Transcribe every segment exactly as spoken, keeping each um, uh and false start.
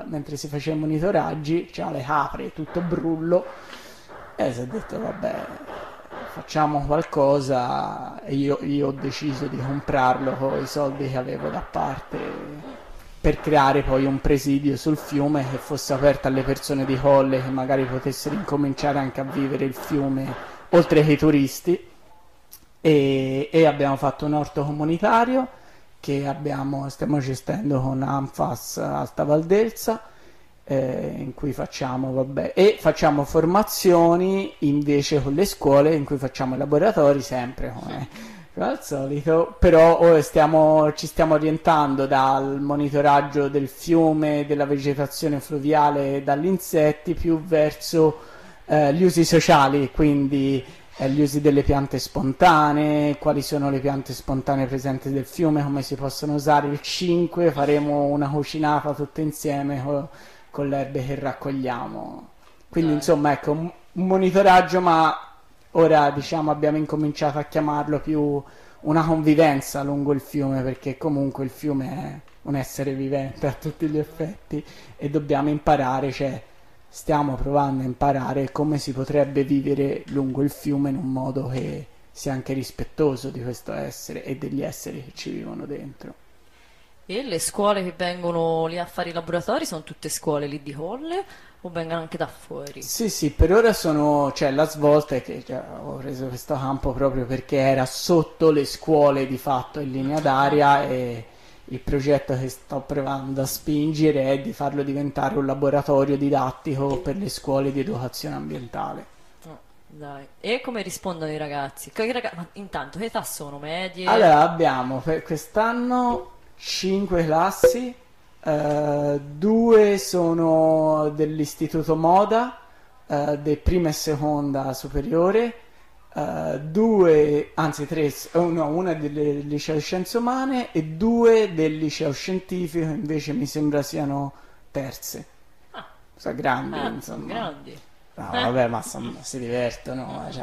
mentre si faceva i monitoraggi, c'erano le capre, tutto brullo, e si è detto vabbè, facciamo qualcosa, e io, io ho deciso di comprarlo con i soldi che avevo da parte per creare poi un presidio sul fiume che fosse aperto alle persone di Colle, che magari potessero incominciare anche a vivere il fiume oltre che i turisti. E, e abbiamo fatto un orto comunitario che abbiamo, stiamo gestendo con Anfas Alta Valdelsa, eh, in cui facciamo, vabbè, e facciamo formazioni invece con le scuole, in cui facciamo i laboratori sempre come al solito, però oh, stiamo, ci stiamo orientando dal monitoraggio del fiume, della vegetazione fluviale, dagli insetti, più verso eh, gli usi sociali, quindi eh, gli usi delle piante spontanee, quali sono le piante spontanee presenti del fiume, come si possono usare. Il cinque faremo una cucinata tutte insieme co- con le erbe che raccogliamo. Quindi Dai. insomma ecco un, un monitoraggio, ma ora diciamo abbiamo incominciato a chiamarlo più una convivenza lungo il fiume, perché comunque il fiume è un essere vivente a tutti gli effetti e dobbiamo imparare, cioè stiamo provando a imparare come si potrebbe vivere lungo il fiume in un modo che sia anche rispettoso di questo essere e degli esseri che ci vivono dentro. E le scuole che vengono lì a fare i laboratori sono tutte scuole lì di Colle o vengono anche da fuori? Sì, sì, per ora sono, cioè la svolta è che cioè, ho preso questo campo proprio perché era sotto le scuole di fatto in linea d'aria, e il progetto che sto provando a spingere è di farlo diventare un laboratorio didattico per le scuole di educazione ambientale. Oh, dai. E come rispondono i ragazzi? Che raga- Ma intanto che età sono? Medie? Allora abbiamo per quest'anno cinque classi, eh, due sono dell'istituto Moda, eh, di prima e seconda superiore, eh, due, anzi tre, oh, no, una del liceo di scienze umane e due del liceo scientifico, invece mi sembra siano terze. Ah, Sono grandi, ah, sono insomma. grandi. No, Eh? vabbè, ma insomma, si divertono. Cioè,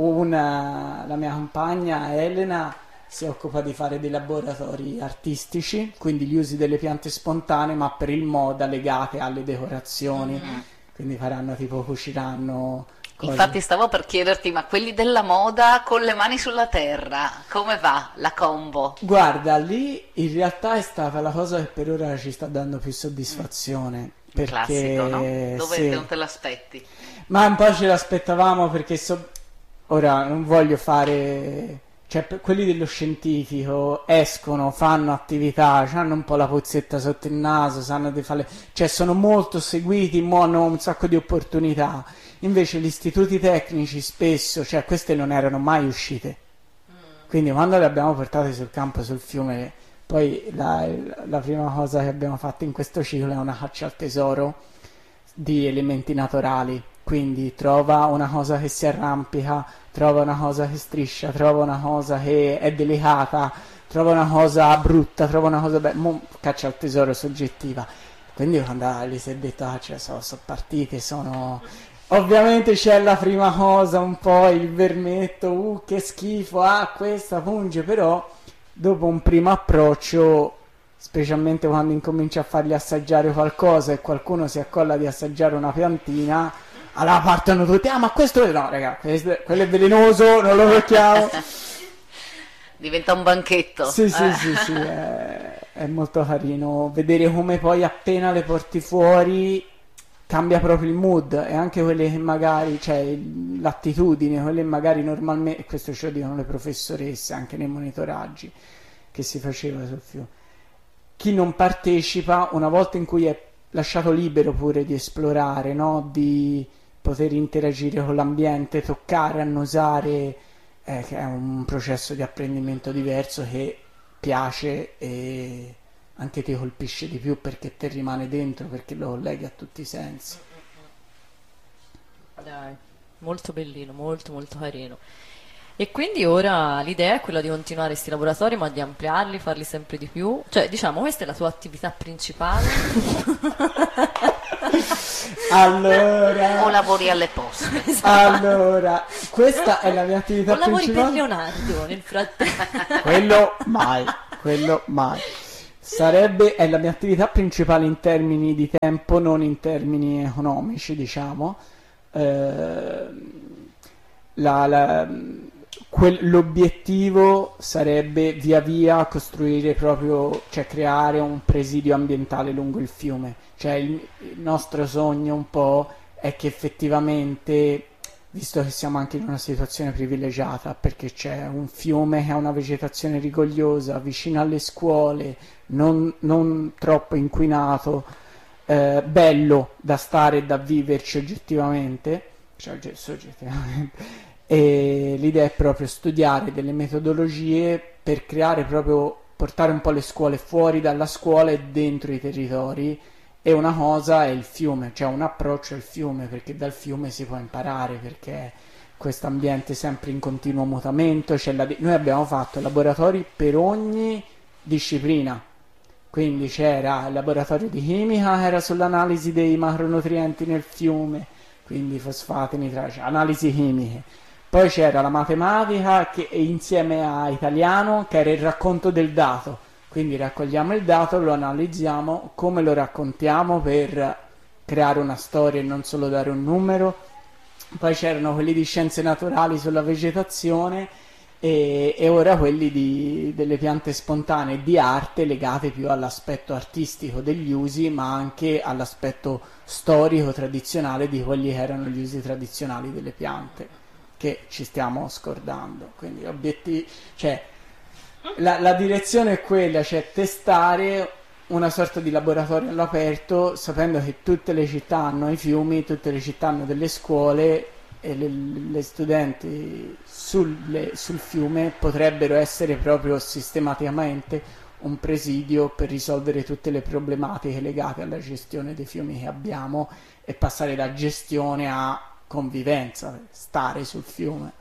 una, la mia compagna Elena si occupa di fare dei laboratori artistici, quindi gli usi delle piante spontanee, ma per il moda legate alle decorazioni. Mm. Quindi faranno tipo, cuciranno cose. Infatti stavo per chiederti, ma quelli della moda con le mani sulla terra, come va la combo? Guarda, lì in realtà è stata la cosa che per ora ci sta dando più soddisfazione. Un Perché classico, no? Dove sì. non te l'aspetti? Ma un po' ce l'aspettavamo perché so- ora non voglio fare, cioè per quelli dello scientifico escono, fanno attività, hanno un po' la pozzetta sotto il naso, sanno di fare, cioè sono molto seguiti, mo hanno un sacco di opportunità. Invece gli istituti tecnici spesso, cioè queste non erano mai uscite. Quindi quando le abbiamo portate sul campo, sul fiume, poi la, la prima cosa che abbiamo fatto in questo ciclo è una caccia al tesoro di elementi naturali. Quindi trova una cosa che si arrampica, trova una cosa che striscia, trova una cosa che è delicata, trova una cosa brutta, trova una cosa bella, caccia al tesoro soggettiva. Quindi quando gli si è detto, ah, cioè, sono, sono partite, sono... Ovviamente c'è la prima cosa, un po' il vermetto, uh, che schifo, ah, questa punge, però dopo un primo approccio, specialmente quando incominci a fargli assaggiare qualcosa e qualcuno si accolla di assaggiare una piantina, allora partono tutti, ah, ma questo è... No, raga, questo, quello è velenoso, non lo tocchiamo. Diventa un banchetto. Sì, sì, eh. sì, sì, è, è molto carino vedere come poi appena le porti fuori cambia proprio il mood, e anche quelle che magari, cioè l'attitudine, quelle magari normalmente, e questo ce lo dicono le professoresse anche nei monitoraggi che si faceva sul fiume, chi non partecipa, una volta in cui è lasciato libero pure di esplorare, no? Di poter interagire con l'ambiente, toccare, annusare, eh, che è un processo di apprendimento diverso che piace e anche ti colpisce di più perché te rimane dentro, perché lo colleghi a tutti i sensi. Dai, molto bellino, molto molto carino. E quindi ora l'idea è quella di continuare questi laboratori, ma di ampliarli, farli sempre di più. Cioè, diciamo, questa è la tua attività principale. Allora, O lavori alle poste. allora, questa è la mia attività O lavori per principale. Leonardo nel frattempo. Quello mai, quello mai. sarebbe, è la mia attività principale in termini di tempo, non in termini economici, diciamo. Eh, la- la- quel- l'obiettivo sarebbe via via costruire proprio, cioè creare un presidio ambientale lungo il fiume. Cioè il, il nostro sogno un po' è che effettivamente, visto che siamo anche in una situazione privilegiata, perché c'è un fiume che ha una vegetazione rigogliosa, vicino alle scuole, non, non troppo inquinato, eh, bello da stare e da viverci oggettivamente, cioè ogge- soggettivamente, e l'idea è proprio studiare delle metodologie per creare proprio, portare un po' le scuole fuori dalla scuola e dentro i territori. E una cosa è il fiume, cioè un approccio al fiume, perché dal fiume si può imparare, perché questo ambiente è sempre in continuo mutamento. C'è la di- noi abbiamo fatto laboratori per ogni disciplina, quindi c'era il laboratorio di chimica che era sull'analisi dei macronutrienti nel fiume, quindi fosfati, nitrati, cioè analisi chimiche. Poi c'era la matematica che, insieme a italiano, che era il racconto del dato. Quindi raccogliamo il dato, lo analizziamo, come lo raccontiamo per creare una storia e non solo dare un numero. Poi c'erano quelli di scienze naturali sulla vegetazione e, e ora quelli di- delle piante spontanee di arte legate più all'aspetto artistico degli usi, ma anche all'aspetto storico tradizionale di quelli che erano gli usi tradizionali delle piante, che ci stiamo scordando. Quindi obiettivi, cioè la, la direzione è quella, cioè testare una sorta di laboratorio all'aperto, sapendo che tutte le città hanno i fiumi, tutte le città hanno delle scuole e le, le studenti sulle- sul fiume potrebbero essere proprio sistematicamente un presidio per risolvere tutte le problematiche legate alla gestione dei fiumi che abbiamo e passare da gestione a convivenza, stare sul fiume.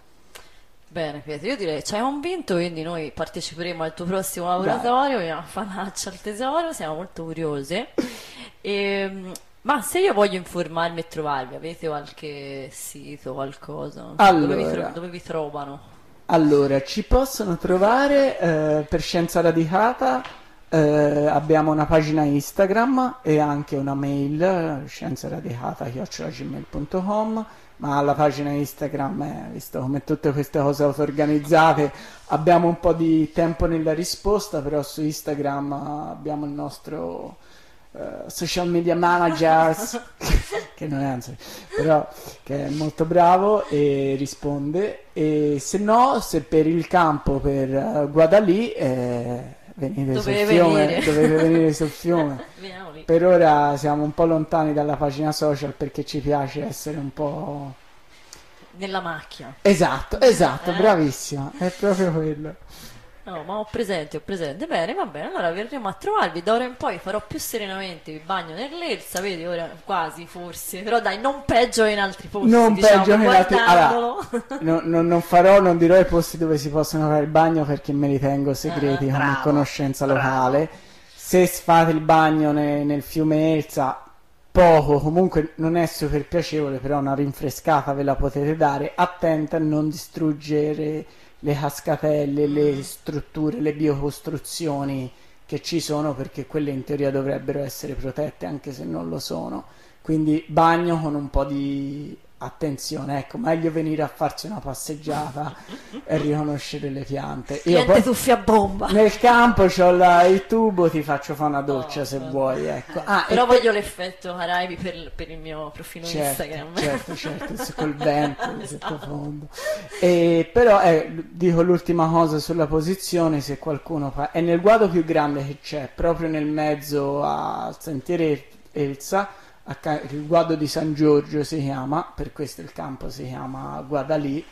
Bene, Pietro, io direi ci hai convinto, quindi noi parteciperemo al tuo prossimo Dai. laboratorio, vediamo fanaccia al tesoro, siamo molto curiose. Ehm, ma se io voglio informarmi e trovarvi, avete qualche sito, qualcosa? Non so, dove vi, tro- Allora, dove vi trovano? allora, ci possono trovare eh, per Scienza Radicata, eh, abbiamo una pagina Instagram e anche una mail, scienzaradicata chiocciola gmail punto com, ma la pagina Instagram è, visto come tutte queste cose auto-organizzate, abbiamo un po' di tempo nella risposta, però su Instagram eh, abbiamo il nostro eh, social media managers, che non è anzi, però che è molto bravo e risponde. E se no, se per il campo, per eh, Guadalì, eh, venite sul Dovete fiume, venire. dovete venire sul fiume. Veniamo lì. Per ora siamo un po' lontani dalla pagina social perché ci piace essere un po'... Nella macchina. Esatto, esatto, Eh? bravissima, è proprio quello. No, ma ho presente, ho presente. Bene, va bene, allora verremo a trovarvi. Da ora in poi farò più serenamente il bagno nell'Elsa, vedi, ora quasi, forse. Però dai, non peggio in altri posti, Non diciamo, peggio che in altri... guardandolo. No- no- non farò, non dirò i posti dove si possono fare il bagno perché me li tengo segreti Ah, come bravo, conoscenza bravo. locale. Se fate il bagno ne- nel fiume Elsa, poco, comunque non è super piacevole, però una rinfrescata ve la potete dare. Attenta a non distruggere le cascatelle, le strutture, le biocostruzioni che ci sono, perché quelle in teoria dovrebbero essere protette anche se non lo sono. Quindi bagno con un po' di attenzione, ecco, meglio venire a farsi una passeggiata e riconoscere le piante. Io Niente poi tuffi a bomba. nel campo c'ho la- il tubo, ti faccio fare una doccia Oh, se vabbè. vuoi, ecco. Ah, Però e poi- voglio l'effetto Caraibi per, per il mio profilo certo, Instagram. certo, certo, sì, col vento di sottofondo. E però eh, dico l'ultima cosa sulla posizione, se qualcuno fa, è nel guado più grande che c'è, proprio nel mezzo al sentiere Elsa, acca- il guado di San Giorgio si chiama, per questo il campo si chiama Guadalì.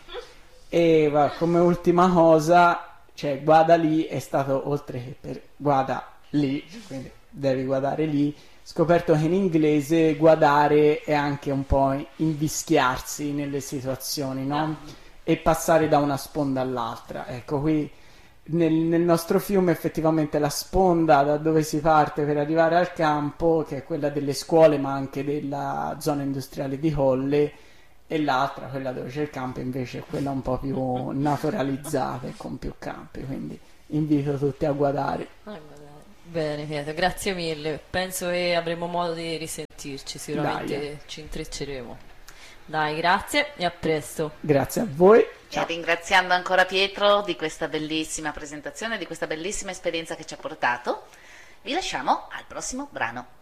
E va, come ultima cosa, cioè Guadalì è stato, oltre che per guada lì, quindi devi guardare lì, scoperto che in inglese guardare è anche un po' invischiarsi nelle situazioni, no? E passare da una sponda all'altra. Ecco, qui nel, nel nostro fiume effettivamente la sponda da dove si parte per arrivare al campo, che è quella delle scuole ma anche della zona industriale di Colle, e l'altra, quella dove c'è il campo, invece è quella un po' più naturalizzata e con più campi, quindi invito tutti a guardare. Ah, guardate. Bene, Pietro, grazie mille. Penso che avremo modo di risentirci, sicuramente Dai. ci intrecceremo. Dai, grazie e a presto. Grazie a voi. E ringraziando ancora Pietro di questa bellissima presentazione, di questa bellissima esperienza che ci ha portato, vi lasciamo al prossimo brano.